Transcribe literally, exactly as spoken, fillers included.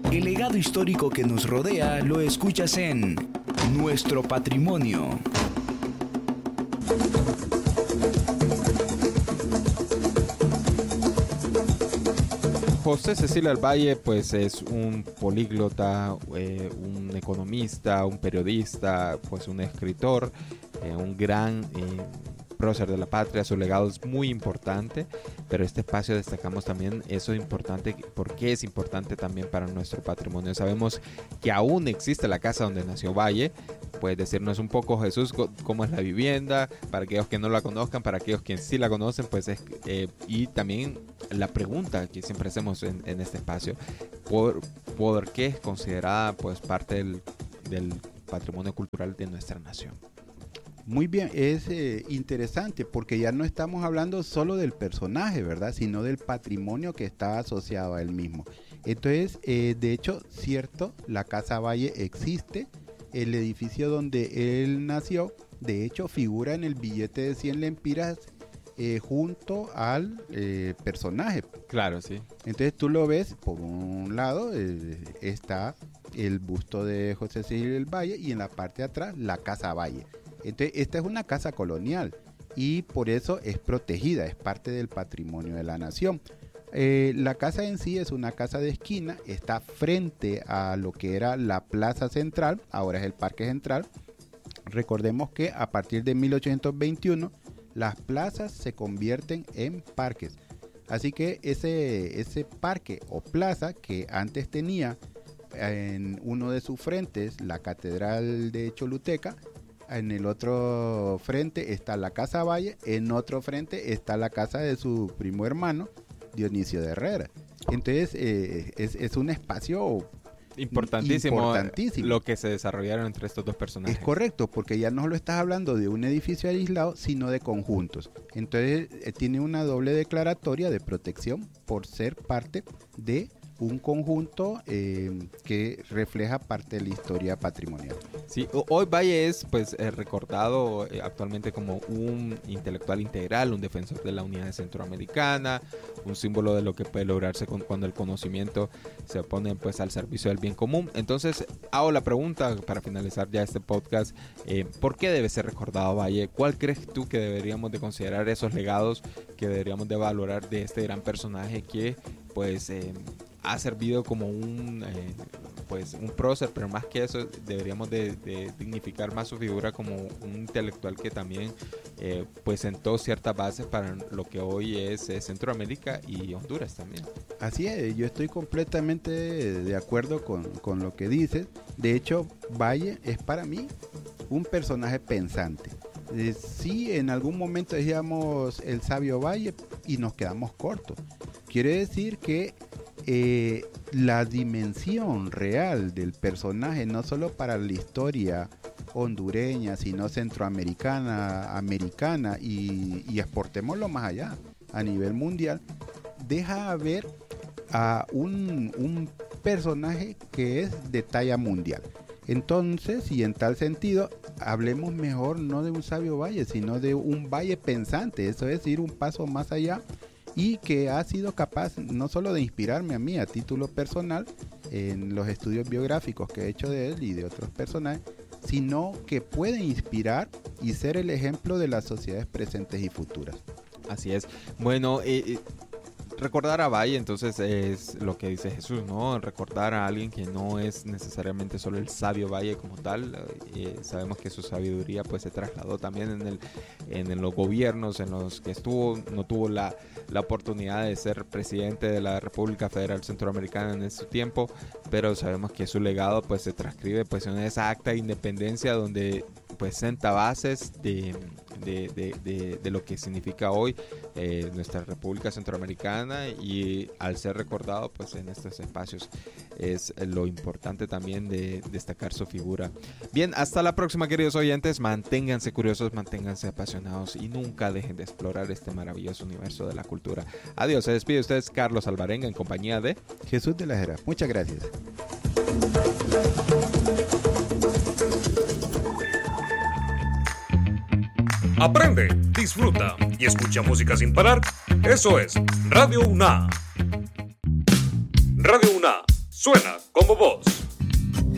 El legado histórico que nos rodea lo escuchas en Nuestro Patrimonio. José Cecilio del Valle pues es un políglota, eh, un economista, un periodista, pues un escritor, eh, un gran eh, prócer de la patria. Su legado es muy importante, pero este espacio destacamos también eso importante, porque es importante también para nuestro patrimonio. Sabemos que aún existe la casa donde nació Valle. Puedes decirnos un poco, Jesús, cómo es la vivienda, para aquellos que no la conozcan, para aquellos que sí la conocen, pues es, eh, y también la pregunta que siempre hacemos en, en este espacio, ¿por, por qué es considerada pues parte del, del patrimonio cultural de nuestra nación? Muy bien, es eh, interesante porque ya no estamos hablando solo del personaje, ¿verdad? Sino del patrimonio que está asociado a él mismo. Entonces, eh, de hecho, cierto, la Casa Valle existe, el edificio donde él nació, de hecho, figura en el billete de cien lempiras eh, junto al eh, personaje. Claro, sí. Entonces tú lo ves, por un lado eh, está el busto de José Cecilio del Valle y en la parte de atrás la Casa Valle. Entonces, esta es una casa colonial y por eso es protegida, es parte del patrimonio de la nación. Eh, la casa en sí es una casa de esquina, está frente a lo que era la Plaza Central, ahora es el Parque Central. Recordemos que a partir de mil ochocientos veintiuno las plazas se convierten en parques. Así que ese, ese parque o plaza que antes tenía en uno de sus frentes la Catedral de Choluteca, en el otro frente está la Casa Valle, en otro frente está la casa de su primo hermano, Dionisio de Herrera. Entonces eh, es, es un espacio importantísimo, importantísimo lo que se desarrollaron entre estos dos personajes. Es correcto, porque ya no lo estás hablando de un edificio aislado, sino de conjuntos. Entonces eh, tiene una doble declaratoria de protección por ser parte de un conjunto eh, que refleja parte de la historia patrimonial. Sí, hoy Valle es pues eh, recordado eh, actualmente como un intelectual integral, un defensor de la unidad centroamericana, un símbolo de lo que puede lograrse con, cuando el conocimiento se pone pues al servicio del bien común. Entonces hago la pregunta para finalizar ya este podcast, eh, ¿por qué debe ser recordado Valle? ¿Cuál crees tú que deberíamos de considerar esos legados que deberíamos de valorar de este gran personaje que pues eh, ha servido como un eh, pues un prócer, pero más que eso deberíamos de, de dignificar más su figura como un intelectual que también eh, pues sentó ciertas bases para lo que hoy es eh, Centroamérica y Honduras también? Así es, yo estoy completamente de acuerdo con, con lo que dices. De hecho, Valle es para mí un personaje pensante. Eh, sí, en algún momento decíamos el sabio Valle y nos quedamos cortos. Quiere decir que Eh, la dimensión real del personaje, no solo para la historia hondureña, sino centroamericana, americana y, y exportémoslo más allá, a nivel mundial, deja ver a un, un personaje que es de talla mundial. Entonces, y en tal sentido, hablemos mejor no de un sabio Valle, sino de un Valle pensante, eso es ir un paso más allá, y que ha sido capaz no solo de inspirarme a mí a título personal en los estudios biográficos que he hecho de él y de otros personajes, sino que puede inspirar y ser el ejemplo de las sociedades presentes y futuras. Así es. Bueno, eh, recordar a Valle entonces es lo que dice Jesús, ¿no? Recordar a alguien que no es necesariamente solo el sabio Valle como tal. Eh, sabemos que su sabiduría pues se trasladó también en el en los gobiernos en los que estuvo. No tuvo la, la oportunidad de ser presidente de la República Federal Centroamericana en ese tiempo, pero sabemos que su legado pues se transcribe pues en esa acta de independencia donde pues senta bases de, de, de, de, de lo que significa hoy eh, nuestra República Centroamericana, y al ser recordado pues en estos espacios es lo importante también de destacar su figura. Bien, hasta la próxima, queridos oyentes. Manténganse curiosos, manténganse apasionados y nunca dejen de explorar este maravilloso universo de la cultura. Adiós, se despide ustedes Carlos Alvarenga en compañía de Jesús de la Jera. Muchas gracias. Aprende, disfruta y escucha música sin parar. Eso es Radio U N A. Radio U N A, suena como vos.